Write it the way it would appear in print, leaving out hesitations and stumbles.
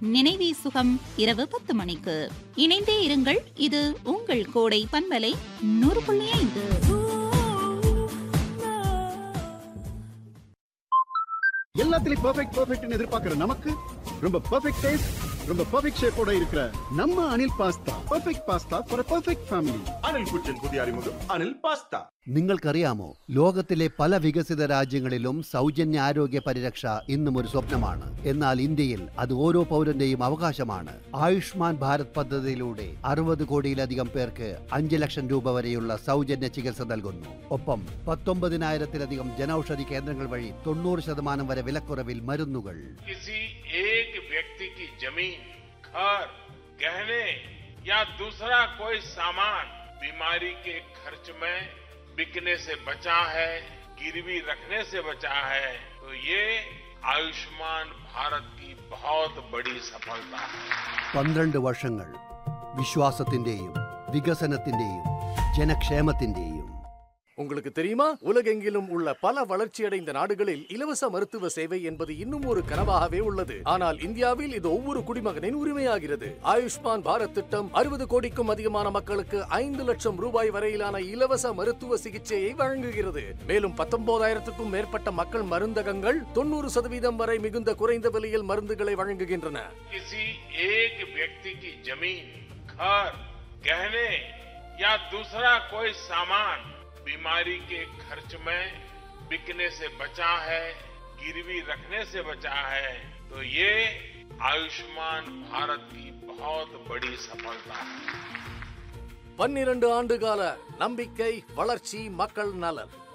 நினைவே சுகம் இரவு 10 மணிக்கு. இணைந்தே இருங்கள். இது உங்கள் கோடை பண்பலை 100.5. எல்லாத்துலயும் பெர்ஃபெக்ட்னு எதிர்பார்க்கிற நமக்கு ரொம்ப பெர்ஃபெக்ட் டேஸ்ட், ரொம்ப பெர்ஃபெக்ட் ஷேப்போட இருக்கிற நம்ம Anil pasta. Perfect pasta for perfect family. Anil കുച്ചൻ പുതിയ അറിമുഖം അനിൽ പാസ്ത. നിങ്ങൾക്കറിയാമോ, ലോകത്തിലെ പല വികസിത രാജ്യങ്ങളിലും സൗജന്യ ആരോഗ്യ പരിരക്ഷ ഇന്നും ഒരു സ്വപ്നമാണ്. എന്നാൽ ഇന്ത്യയിൽ അത് ഓരോ പൗരന്റെയും അവകാശമാണ്. ആയുഷ്മാൻ ഭാരത് പദ്ധതിയിലൂടെ 60 കോടിയിലധികം പേർക്ക് 5 ലക്ഷം രൂപ വരെയുള്ള സൗജന്യ ചികിത്സ നൽകുന്നു. ഒപ്പം 19,000-ലധികം ജനൌഷധി കേന്ദ്രങ്ങൾ വഴി 90% വരെ വിലക്കുറവിൽ മരുന്നുകൾ. जमीन, घर, गहने या दूसरा कोई सामान बीमारी के खर्च में बिकने से बचा है, गिरवी रखने से बचा है, तो ये आयुष्मान भारत की बहुत बड़ी सफलता है. 12 വർഷങ്ങൾ വിശ്വാസത്തിന്റെയും വികസനത്തിന്റെയും ജനക്ഷേമത്തിന്റെയും. உங்களுக்கு தெரியுமா, உலகெங்கிலும் உள்ள பல வளர்ச்சியடைந்த நாடுகளில் இலவச மருத்துவ சேவை என்பது இன்னும் ஒரு கனவாகவே உள்ளது. ஆனால் இந்தியாவில் இது ஒவ்வொரு குடிமகனின் உரிமையாகிறது. ஆயுஷ்மான் பாரத் திட்டம் 60 கோடிக்கும் அதிகமான மக்களுக்கு 5 லட்சம் ரூபாய் வரையிலான இலவச மருத்துவ சிகிச்சையை வழங்குகிறது. மேலும் 19,000க்கும் மேற்பட்ட மக்கள் மருந்தகங்கள் 90% வரை மிகுந்த குறைந்த விலையில் மருந்துகளை வழங்குகின்றன. किसी एक व्यक्ति की जमीन, घर, गहने या दूसरा कोई सामान बीमारी के खर्च में बिकने से बचा है, गिरवी रखने से बचा है, तो ये आयुष्मान भारत की बहुत बड़ी सफलता है. 12 ஆண்டுகால நம்பிக்கை, வளர்ச்சி, மக்கள் நலன்.